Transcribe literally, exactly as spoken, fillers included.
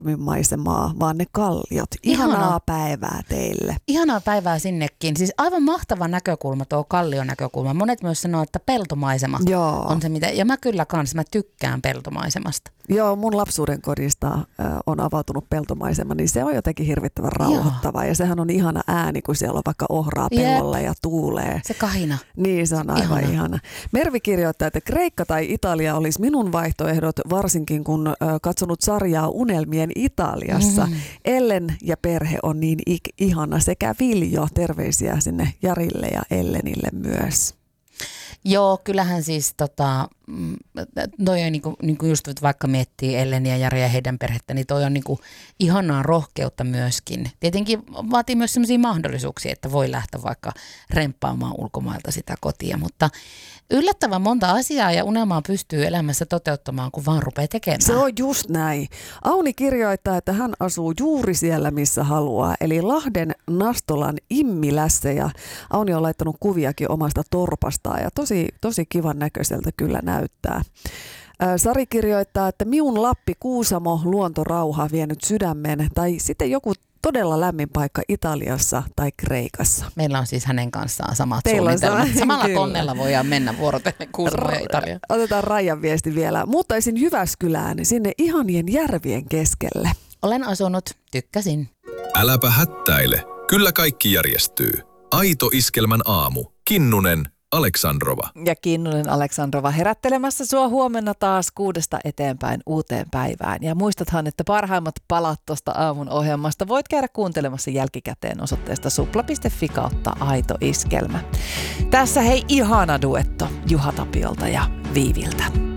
maisemaa, vaan ne kalliot. Ihanaa, Ihanaa päivää teille. Ihanaa päivää sinnekin. Siis aivan mahtava näkökulma tuo kallion näkökulma. Monet myös sanoo, että peltomaisema Joo. on se mitä. Ja mä kyllä kans, mä tykkään peltomaisemasta. Joo, mun lapsuuden kodista äh, on avautunut peltomaisema, niin se on jotenkin hirvittävän rauhoittava. Joo. Ja sehän on ihana ääni, kun siellä on vaikka ohraa pellolla Jep. ja tuulee. Se kahina. Niin, se on aivan ihana. ihana. Mervi kirjoittaa, että Kreikka tai Italia olisi minun vaihtoehdot, varsinkin kun äh, katsonut sarjaa Unelmien Italiassa. Mm-hmm. Ellen ja perhe on niin ik- ihana sekä Viljo. Terveisiä sinne Jarille ja Ellenille myös. Joo, kyllähän siis tota, toi on niinku, niinku just vaikka miettii Ellen ja Jari ja heidän perhettä, niin toi on niinku ihanaa rohkeutta myöskin. Tietenkin vaatii myös sellaisia mahdollisuuksia, että voi lähteä vaikka remppaamaan ulkomailta sitä kotia, mutta yllättävän monta asiaa ja unelmaa pystyy elämässä toteuttamaan, kun vaan rupeaa tekemään. Se on just näin. Auni kirjoittaa, että hän asuu juuri siellä, missä haluaa, eli Lahden Nastolan Immilässä, ja Auni on laittanut kuviakin omasta torpastaan, ja tosi, tosi kivan näköiseltä kyllä näyttää. Sari kirjoittaa, että miun Lappi, Kuusamo, luontorauha vienyt sydämen, tai sitten joku todella lämmin paikka Italiassa tai Kreikassa. Meillä on siis hänen kanssaan samat Teillä suunnitelmat. Sama, Samalla kyllä. tonnella voidaan mennä vuorotellen Kuusamo ja Italia. Otetaan Raijan viesti vielä. Muuttaisin Jyväskylään sinne ihanien järvien keskelle. Olen asunut, tykkäsin. Äläpä hättäile. Kyllä kaikki järjestyy. Aito Iskelmän aamu. Kinnunen, Aleksandrova. Ja Kinnunen Aleksandrova herättelemässä sua huomenna taas kuudesta eteenpäin uuteen päivään. Ja muistathan, että parhaimmat palat tuosta aamun ohjelmasta voit käydä kuuntelemassa jälkikäteen osoitteesta supla piste fi kautta Aito Iskelmä. Tässä hei ihana duetto Juha Tapiolta ja Viiviltä.